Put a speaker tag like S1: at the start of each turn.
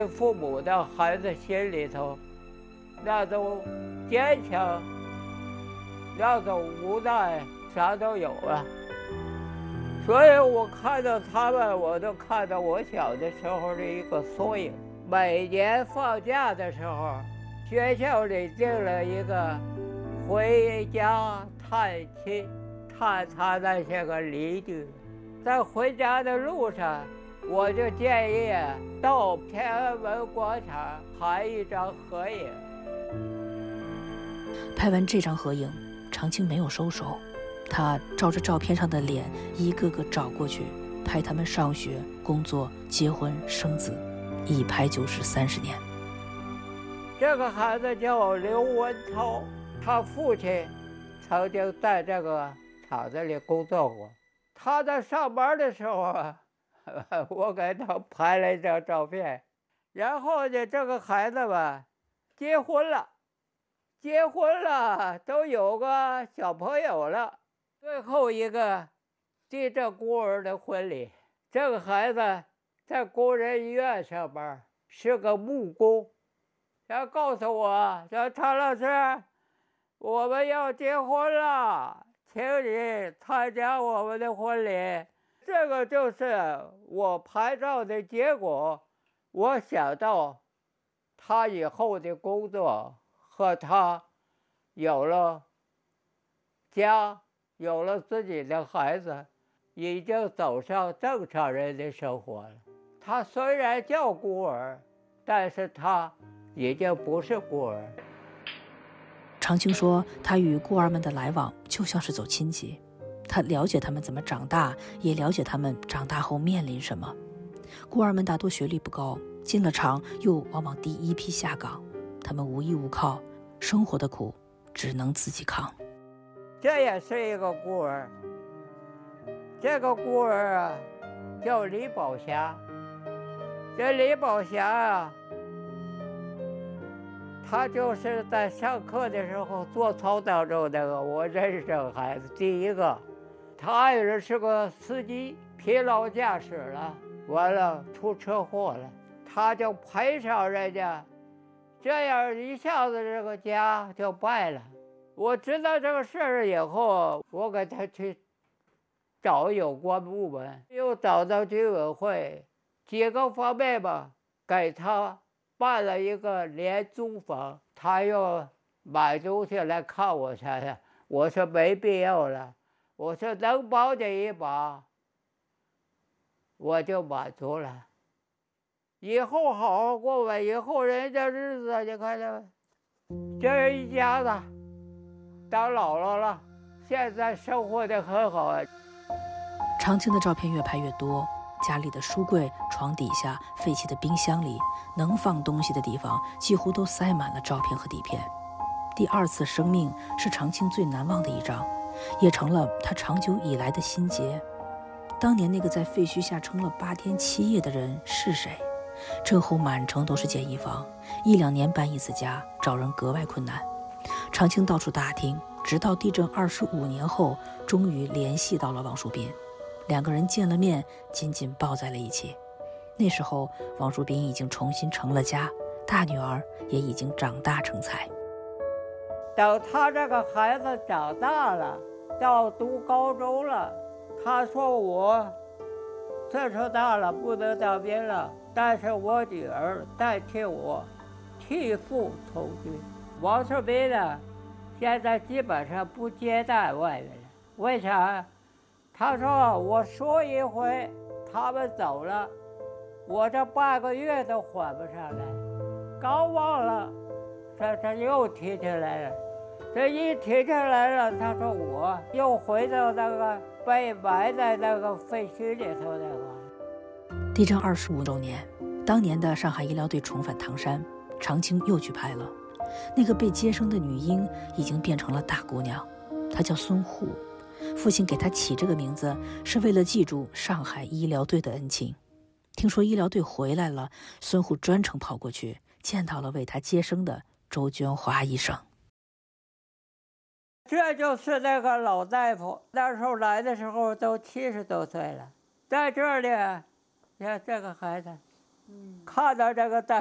S1: 父母到孩子心里头，那种坚强，那种无奈，啥都有啊。所以我看到他们，我都看到我小的时候的一个缩影。每年放假的时候，学校里定了一个回家探亲，探他那些个邻居。在回家的路上，我就建议到天安门广场拍一张合影。
S2: 拍完这张合影，长青没有收手，他照着照片上的脸一个个找过去，拍他们上学、工作、结婚、生子，一拍就是30年。
S1: 这个孩子叫刘文涛，他父亲曾经在这个厂子里工作过。他在上班的时候啊，我给他拍了一张照片。然后呢，这个孩子吧，结婚了，都有个小朋友了。最后一个地震孤儿的婚礼，这个孩子在工人医院上班，是个木工。他告诉我说：“常老师，我们要结婚了，请你参加我们的婚礼。”这个就是我拍照的结果。我想到他以后的工作和他有了家，有了自己的孩子，已经走上正常人的生活了。他虽然叫孤儿，但是他已经不是孤儿。
S2: 长青说，他与孤儿们的来往就像是走亲戚，他了解他们怎么长大，也了解他们长大后面临什么。孤儿们大多学历不高，进了厂又往往第一批下岗，他们无依无靠，生活的苦只能自己扛。
S1: 这也是一个孤儿，这个孤儿啊，叫李宝霞。这李宝霞啊，他就是在上课的时候做操当中那个我认识这个孩子第一个。他也是个司机，疲劳驾驶了，完了出车祸了，他就赔偿人家，这样一下子这个家就败了。我知道这个事儿以后，我给他去找有关部门，又找到居委会，几个方面吧，给他办了一个廉租房。他又买东西来看我才的，我说没必要了，我说能帮你一把，我就满足了。以后好好过吧，以后人家日子你看着，这人一家子当姥姥了，现在生活得很好。
S2: 长青的照片越拍越多，家里的书柜、床底下、废弃的冰箱里，能放东西的地方几乎都塞满了照片和底片。第二次生命是长青最难忘的一张，也成了他长久以来的心结。当年那个在废墟下撑了8天7夜的人是谁？震后满城都是简易房，1-2年搬一次家，找人格外困难。长青到处打听，直到地震25年后，终于联系到了王树斌。2个人见了面，紧紧抱在了一起。那时候，王树斌已经重新成了家，大女儿也已经长大成才。
S1: 等他这个孩子长大了，到读高中了，他说我岁数大了，不能当兵了，但是我女儿代替我替父从军。王树斌呢，现在基本上不接待外人了，为啥？他说我说一回，他们走了，我这半个月都缓不上来，刚忘了，这又提起来了，这一提起来了，他说我又回到那个被埋在那个废墟里头那个。
S2: 地震25周年，当年的上海医疗队重返唐山，长青又去拍了。那个被接生的女婴已经变成了大姑娘，她叫孙护。父亲给她起这个名字是为了记住上海医疗队的恩情。听说医疗队回来了，孙护专程跑过去见到了为她接生的周娟华医生。
S1: 这就是那个老大夫，那时候来的时候都70多岁了，在这里，你看这个孩子， 看到这个